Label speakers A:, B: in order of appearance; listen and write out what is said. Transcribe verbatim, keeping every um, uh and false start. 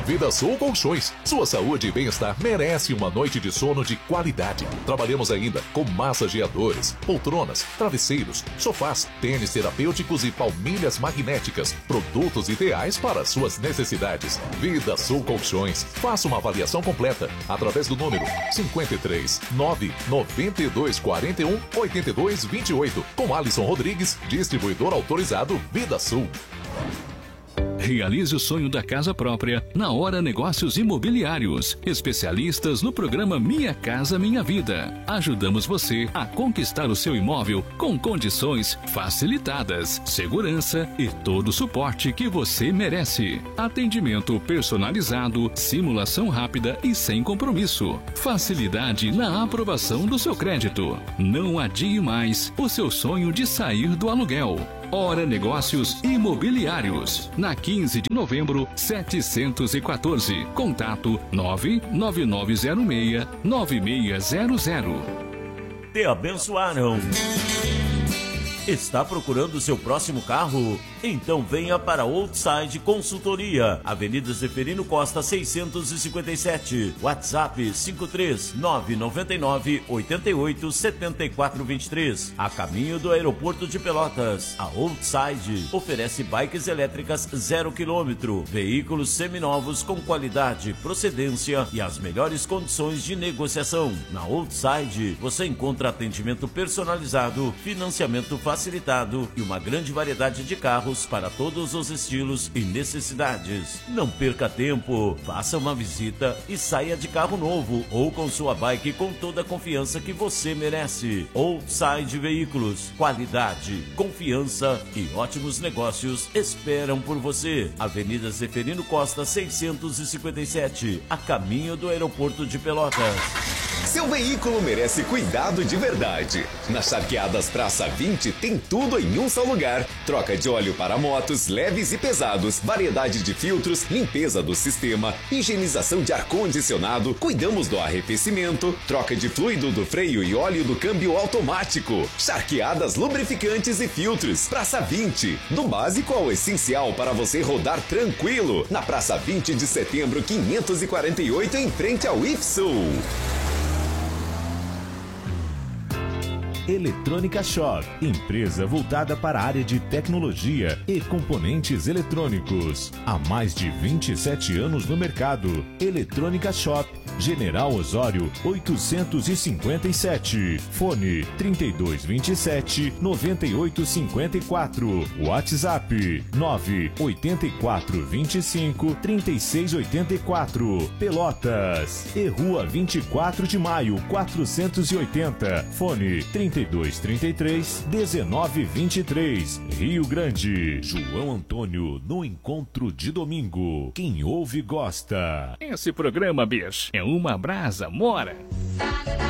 A: Vida Sul Colchões. Sua saúde e bem-estar merece uma noite de sono de qualidade. Trabalhamos ainda com massageadores, poltronas, travesseiros, sofás, tênis terapêuticos e palmilhas magnéticas. Produtos ideais para suas necessidades. Vida Sul Colchões. Faça uma avaliação completa através do número cinco três nove nove dois quatro um oito dois dois oito com Alisson Rodrigues, distribuidor autorizado Vida Sul.
B: Realize o sonho da casa própria na Hora Negócios Imobiliários. Especialistas no programa Minha Casa Minha Vida. Ajudamos você a conquistar o seu imóvel com condições facilitadas, segurança e todo o suporte que você merece. Atendimento personalizado, simulação rápida e sem compromisso. Facilidade na aprovação do seu crédito. Não adie mais o seu sonho de sair do aluguel. Hora Negócios Imobiliários, na quinze de novembro, setecentos e quatorze. Contato nove nove nove zero seis nove seis zero zero.
C: Te abençoaram. Está procurando o seu próximo carro? Então venha para Outside Consultoria, Avenida Zeferino Costa seiscentos e cinquenta e sete, WhatsApp cinco três nove nove nove oito oito sete quatro dois três, a caminho do aeroporto de Pelotas. A Outside oferece bikes elétricas zero quilômetro, veículos seminovos com qualidade, procedência e as melhores condições de negociação. Na Outside você encontra atendimento personalizado, financiamento facilitado facilitado e uma grande variedade de carros para todos os estilos e necessidades. Não perca tempo, faça uma visita e saia de carro novo ou com sua bike com toda a confiança que você merece. Outside Veículos, qualidade, confiança e ótimos negócios esperam por você. Avenida Zeferino Costa seiscentos e cinquenta e sete, a caminho do aeroporto de Pelotas.
D: Seu veículo merece cuidado de verdade. Na Charqueadas Praça vinte tem tudo em um só lugar. Troca de óleo para motos, leves e pesados, variedade de filtros, limpeza do sistema, higienização de ar-condicionado, cuidamos do arrefecimento, troca de fluido do freio e óleo do câmbio automático. Charqueadas, lubrificantes e filtros. Praça vinte, do básico ao essencial para você rodar tranquilo. Na Praça vinte de setembro, quinhentos e quarenta e oito, em frente ao I F Sul.
E: Eletrônica Shop, empresa voltada para a área de tecnologia e componentes eletrônicos. Há mais de vinte e sete anos no mercado. Eletrônica Shop, General Osório oitocentos e cinquenta e sete. Fone trinta e dois vinte e sete, noventa e oito cinquenta e quatro. WhatsApp nove oito quatro vinte e cinco, trinta e seis oitenta e quatro. Pelotas e Rua vinte e quatro de maio, quatrocentos e oitenta. Fone trinta e dois trinta e três, dezenove vinte e três. Rio Grande. João Antônio no encontro de domingo. Quem ouve gosta.
B: Esse programa, bicho, é uma brasa mora.